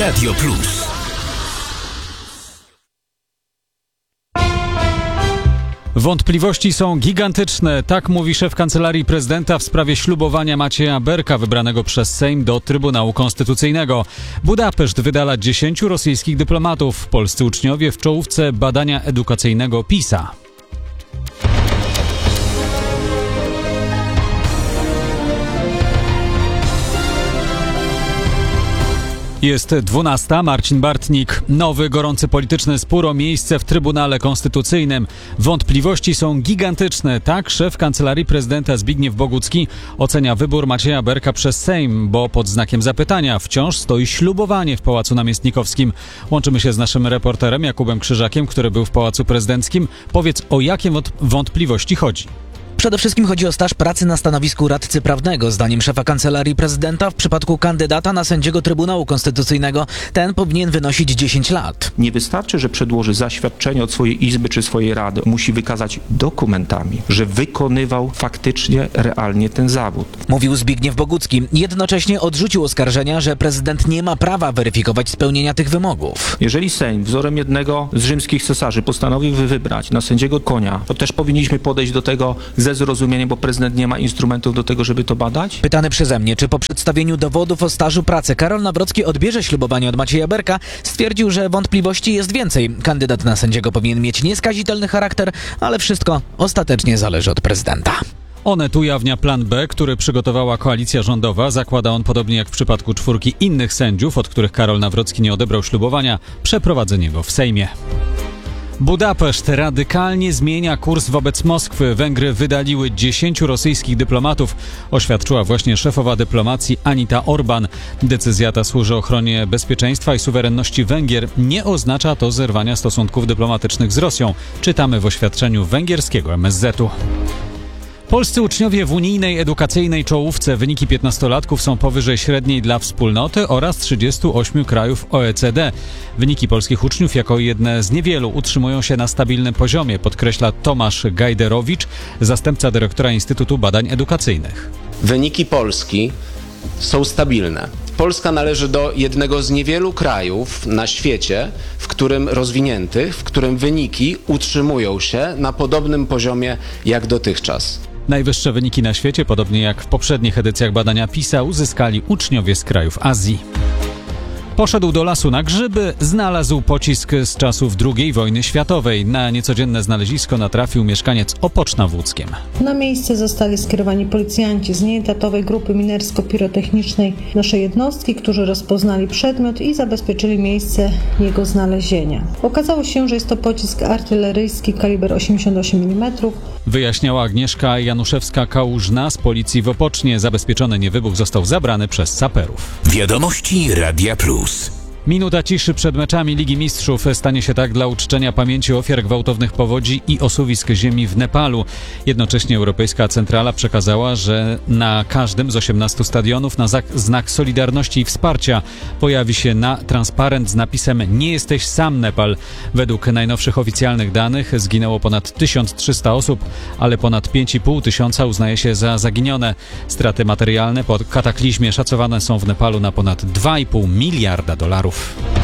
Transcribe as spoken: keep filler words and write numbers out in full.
Radio Plus. Wątpliwości są gigantyczne, tak mówi szef Kancelarii Prezydenta w sprawie ślubowania Macieja Berka, wybranego przez Sejm do Trybunału Konstytucyjnego. Budapeszt wydala dziesięciu rosyjskich dyplomatów. Polscy uczniowie w czołówce badania edukacyjnego PISA. Jest dwunasta. Marcin Bartnik. Nowy, gorący polityczny spór o miejsce w Trybunale Konstytucyjnym. Wątpliwości są gigantyczne. Tak szef Kancelarii Prezydenta Zbigniew Bogucki ocenia wybór Macieja Berka przez Sejm, bo pod znakiem zapytania wciąż stoi ślubowanie w Pałacu Namiestnikowskim. Łączymy się z naszym reporterem Jakubem Krzyżakiem, który był w Pałacu Prezydenckim. Powiedz, o jakie wątpliwości chodzi? Przede wszystkim chodzi o staż pracy na stanowisku radcy prawnego. Zdaniem szefa Kancelarii Prezydenta w przypadku kandydata na sędziego Trybunału Konstytucyjnego ten powinien wynosić dziesięć lat. Nie wystarczy, że przedłoży zaświadczenie od swojej izby czy swojej rady. Musi wykazać dokumentami, że wykonywał faktycznie, realnie ten zawód. Mówił Zbigniew Bogucki. Jednocześnie odrzucił oskarżenia, że prezydent nie ma prawa weryfikować spełnienia tych wymogów. Jeżeli Sejm wzorem jednego z rzymskich cesarzy postanowił wybrać na sędziego Konia, to też powinniśmy podejść do tego ze zrozumieniem, bo prezydent nie ma instrumentów do tego, żeby to badać? Pytany przeze mnie, czy po przedstawieniu dowodów o stażu pracy Karol Nawrocki odbierze ślubowanie od Macieja Berka, stwierdził, że wątpliwości jest więcej. Kandydat na sędziego powinien mieć nieskazitelny charakter, ale wszystko ostatecznie zależy od prezydenta. Onet ujawnia plan B, który przygotowała koalicja rządowa. Zakłada on, podobnie jak w przypadku czwórki innych sędziów, od których Karol Nawrocki nie odebrał ślubowania, przeprowadzenie go w Sejmie. Budapeszt radykalnie zmienia kurs wobec Moskwy. Węgry wydaliły dziesięciu rosyjskich dyplomatów, oświadczyła właśnie szefowa dyplomacji Anita Orban. Decyzja ta służy ochronie bezpieczeństwa i suwerenności Węgier. Nie oznacza to zerwania stosunków dyplomatycznych z Rosją. Czytamy w oświadczeniu węgierskiego M S Z-u. Polscy uczniowie w unijnej edukacyjnej czołówce. Wyniki piętnastolatków są powyżej średniej dla wspólnoty oraz trzydziestu ośmiu krajów O E C D. Wyniki polskich uczniów jako jedne z niewielu utrzymują się na stabilnym poziomie, podkreśla Tomasz Gajderowicz, zastępca dyrektora Instytutu Badań Edukacyjnych. Wyniki Polski są stabilne. Polska należy do jednego z niewielu krajów na świecie, w którym rozwiniętych, w którym wyniki utrzymują się na podobnym poziomie jak dotychczas. Najwyższe wyniki na świecie, podobnie jak w poprzednich edycjach badania PISA, uzyskali uczniowie z krajów Azji. Poszedł do lasu na grzyby, znalazł pocisk z czasów drugiej wojny światowej. Na niecodzienne znalezisko natrafił mieszkaniec Opoczna w Łódzkiem. Na miejsce zostali skierowani policjanci z nieetatowej grupy minersko-pirotechnicznej naszej jednostki, którzy rozpoznali przedmiot i zabezpieczyli miejsce jego znalezienia. Okazało się, że jest to pocisk artyleryjski kaliber osiemdziesiąt osiem milimetrów. Wyjaśniała Agnieszka Januszewska-Kałużna z policji w Opocznie. Zabezpieczony niewybuch został zabrany przez saperów. Wiadomości Radia Plus. Minuta ciszy przed meczami Ligi Mistrzów stanie się tak dla uczczenia pamięci ofiar gwałtownych powodzi i osuwisk ziemi w Nepalu. Jednocześnie Europejska Centrala przekazała, że na każdym z osiemnastu stadionów na znak solidarności i wsparcia pojawi się na transparent z napisem „Nie jesteś sam, Nepal”. Według najnowszych oficjalnych danych zginęło ponad tysiąc trzysta osób, ale ponad pięć i pół tysiąca uznaje się za zaginione. Straty materialne po kataklizmie szacowane są w Nepalu na ponad dwa i pół miliarda dolarów.